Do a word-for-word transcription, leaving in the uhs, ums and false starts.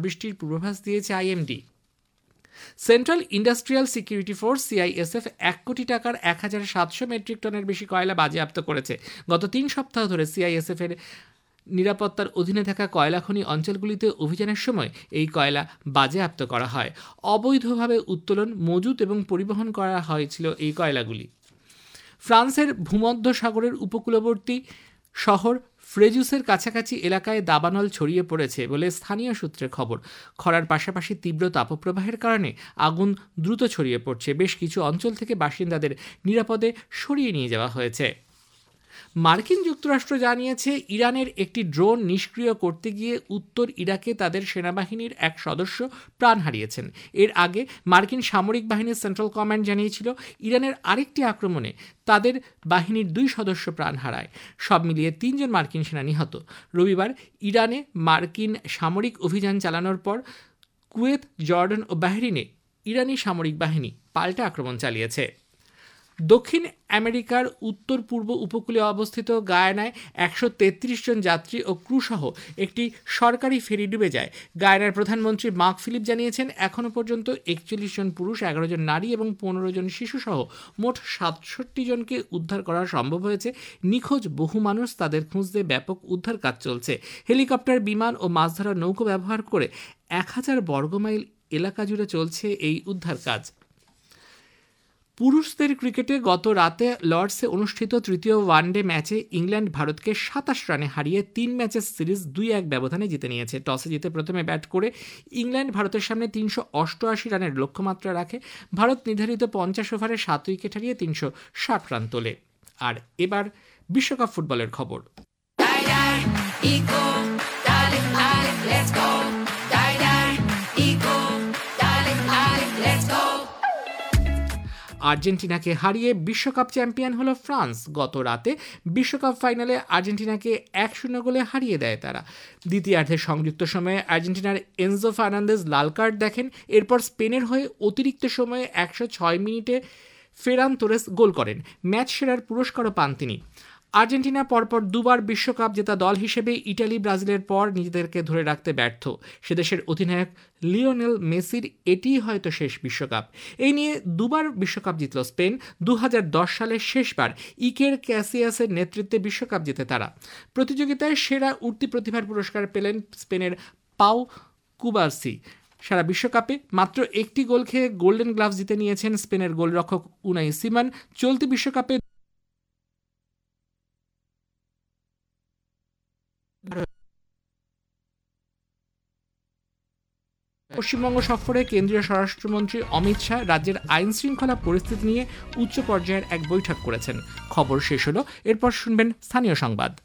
বৃষ্টির পূর্বাভাস দিয়েছে IMD. Central industrial security force CISF এক কোটি টাকার এক হাজার সাতশো মেট্রিক টনের বেশি কয়লা বাজেয়াপ্ত করেছে। গত তিন সপ্তাহ ধরে সিআইএসএফ এর নিরাপত্তার অধীনে থাকা কয়লা খনি অঞ্চলগুলিতে অভিযানের সময় এই কয়লা বাজেয়াপ্ত করা হয়। অবৈধভাবে উত্তোলন, মজুত এবং পরিবহন করা হয়েছিল এই কয়লাগুলি। ফ্রান্সের ভূমধ্য সাগরের উপকূলবর্তী শহর ফ্রেজুসের কাছাকাছি এলাকায় দাবানল ছড়িয়ে পড়েছে বলে স্থানীয় সূত্রে খবর। খরার পাশাপাশি তীব্র তাপপ্রবাহের কারণে আগুন দ্রুত ছড়িয়ে পড়ছে। বেশ কিছু অঞ্চল থেকে বাসিন্দাদের নিরাপদে সরিয়ে নিয়ে যাওয়া হয়েছে। মার্কিন যুক্তরাষ্ট্র জানিয়েছে ইরানের একটি ড্রোন নিষ্ক্রিয় করতে গিয়ে উত্তর ইরাকে তাদের সেনাবাহিনীর এক সদস্য প্রাণ হারিয়েছেন। এর আগে মার্কিন সামরিক বাহিনীর সেন্ট্রাল কমান্ড জানিয়েছিল ইরানের আরেকটি আক্রমণে তাদের বাহিনীর দুই সদস্য প্রাণ হারায়। সব মিলিয়ে তিনজন মার্কিন সেনা নিহত। রবিবার ইরানে মার্কিন সামরিক অভিযান চালানোর পর কুয়েত, জর্ডান ও বাহরিনে ইরানি সামরিক বাহিনী পাল্টা আক্রমণ চালিয়েছে। দক্ষিণ আমেরিকার উত্তর পূর্ব উপকূলে অবস্থিত গায়ানায় একশো তেত্রিশ জন যাত্রী ও ক্রুসহ একটি সরকারি ফেরি ডুবে যায়। গায়ানার প্রধানমন্ত্রী মার্ক ফিলিপ জানিয়েছেন এখনও পর্যন্ত একচল্লিশ জন পুরুষ, এগারো জন নারী এবং পনেরো জন শিশুসহ মোট সাতষট্টি জনকে উদ্ধার করা সম্ভব হয়েছে। নিখোঁজ বহু মানুষ, তাদের খুঁজতে ব্যাপক উদ্ধার কাজ চলছে। হেলিকপ্টার, বিমান ও মাছ ধরার নৌকো ব্যবহার করে এক হাজার বর্গমাইল এলাকা জুড়ে চলছে এই উদ্ধার কাজ। পুরুষদের ক্রিকেটে গত রাতে লর্ডসে অনুষ্ঠিত তৃতীয় ওয়ানডে ম্যাচে ইংল্যান্ড ভারতকে সাতাশ রানে হারিয়ে তিন ম্যাচের সিরিজ দুই এক ব্যবধানে জিতে নিয়েছে। টসে জিতে প্রথমে ব্যাট করে ইংল্যান্ড ভারতের সামনে তিনশো অষ্টআশি রানের লক্ষ্যমাত্রা রাখে। ভারত নির্ধারিত পঞ্চাশ ওভারে সাত উইকেট হারিয়ে তিনশো ষাট রান তোলে। আর এবার বিশ্বকাপ ফুটবলের খবর। আর্জেন্টিনাকে হারিয়ে বিশ্বকাপ চ্যাম্পিয়ন হলো ফ্রান্স। গত রাতে বিশ্বকাপ ফাইনালে আর্জেন্টিনাকে এক শূন্য গোলে হারিয়ে দেয় তারা। দ্বিতীয়ার্ধের সংযুক্ত সময়ে আর্জেন্টিনার এনজো ফার্নান্দেজ লাল কার্ড দেখেন। এরপর স্পেনের হয়ে অতিরিক্ত সময়ে একশো ছয় মিনিটে ফেরান তোরেস গোল করেন। ম্যাচ সেরার পুরস্কারও পান তিনি। আর্জেন্টিনা পরপর দুবার বিশ্বকাপ জেতা দল হিসেবে ইটালি, ব্রাজিলের পর নিজেদেরকে ধরে রাখতে ব্যর্থ। সে দেশের অধিনায়ক লিওনেল মেসির এটিই হয়তো শেষ বিশ্বকাপ। এই নিয়ে দুবার বিশ্বকাপ জিতল স্পেন। দু হাজার দশ সালে শেষবার ইকের ক্যাসিয়াসের নেতৃত্বে বিশ্বকাপ জেতে তারা। প্রতিযোগিতায় সেরা উঠতি প্রতিভার পুরস্কার পেলেন স্পেনের পাউ কুবার্সি। সারা বিশ্বকাপে মাত্র একটি গোল খেয়ে গোল্ডেন গ্লাভস জিতে নিয়েছেন স্পেনের গোলরক্ষক উনাই সিমান। চলতি বিশ্বকাপে পশ্চিমবঙ্গ সফরে কেন্দ্রীয় স্বরাষ্ট্রমন্ত্রী অমিত শাহ রাজ্যের আইন শৃঙ্খলা পরিস্থিতি নিয়ে উচ্চ পর্যায়ের এক বৈঠক করেছেন। খবর শেষ হলো, এরপর শুনবেন স্থানীয় সংবাদ।